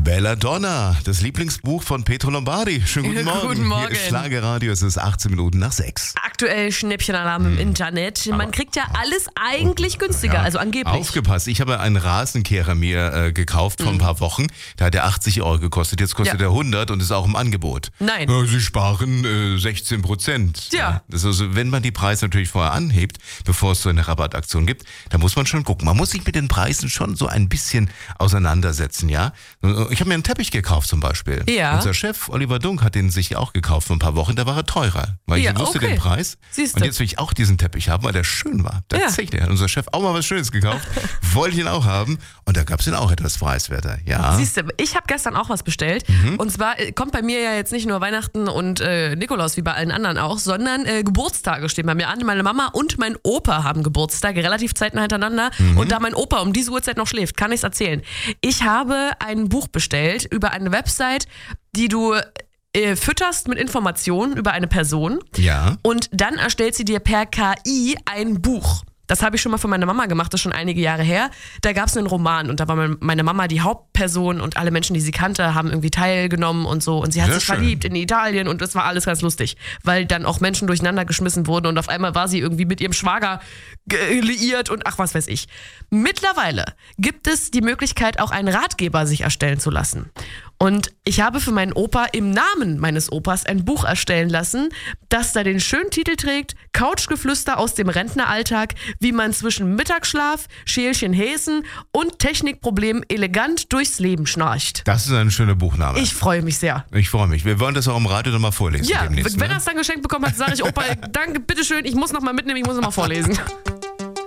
Belladonna, das Lieblingsbuch von Pietro Lombardi. Schönen guten Morgen. Guten Morgen. Hier ist Schlagerradio, es ist 18 Minuten nach 6. Aktuell Schnäppchenalarm im Internet. Man kriegt ja alles eigentlich günstiger, also angeblich. Aufgepasst, ich habe einen Rasenkehrer mir gekauft vor ein paar Wochen. Da hat er 80 Euro gekostet, jetzt kostet er 100 und ist auch im Angebot. Nein. Ja, Sie sparen 16%. Ja. Das ist also, wenn man die Preise natürlich vorher anhebt, bevor es so eine Rabattaktion gibt, da muss man schon gucken. Man muss sich mit den Preisen schon so ein bisschen auseinandersetzen, ja. Ich habe mir einen Teppich gekauft zum Beispiel. Ja. Unser Chef Oliver Dunk hat den sich auch gekauft vor ein paar Wochen, da war er teurer. Weil ich wusste den Preis. Siehste. Und jetzt will ich auch diesen Teppich haben, weil der schön war. Tatsächlich, hat unser Chef auch mal was Schönes gekauft. Wollte ich ihn auch haben. Und da gab es den auch etwas preiswerter. Ja. Siehst du, ich habe gestern auch was bestellt. Und zwar kommt bei mir ja jetzt nicht nur Weihnachten und Nikolaus wie bei allen anderen auch, sondern Geburtstage stehen bei mir an. Meine Mama und mein Opa haben Geburtstag, relativ zeitnah hintereinander. Und da mein Opa um diese Uhrzeit noch schläft, kann ich es erzählen. Ich habe ein Buch bestellt über eine Website, die du fütterst mit Informationen über eine Person. Ja. Und dann erstellt sie dir per KI ein Buch. Das habe ich schon mal für meine Mama gemacht, das ist schon einige Jahre her. Da gab es einen Roman und da war meine Mama die Hauptperson und alle Menschen, die sie kannte, haben irgendwie teilgenommen und so. Und sie hat sich verliebt in Italien und das war alles ganz lustig, weil dann auch Menschen durcheinander geschmissen wurden und auf einmal war sie irgendwie mit ihrem Schwager liiert und ach, was weiß ich. Mittlerweile gibt es die Möglichkeit, auch einen Ratgeber sich erstellen zu lassen. Und ich habe für meinen Opa im Namen meines Opas ein Buch erstellen lassen, das da den schönen Titel trägt: Couchgeflüster aus dem Rentneralltag, wie man zwischen Mittagsschlaf, Schälchen Häsen und Technikproblemen elegant durchs Leben schnarcht. Das ist ein schöner Buchname. Ich freue mich sehr. Ich freue mich. Wir wollen das auch im Radio nochmal vorlesen. Ja, demnächst, wenn er es dann geschenkt bekommen hat, sage ich: Opa, danke, bitteschön, ich muss nochmal mitnehmen, ich muss nochmal vorlesen.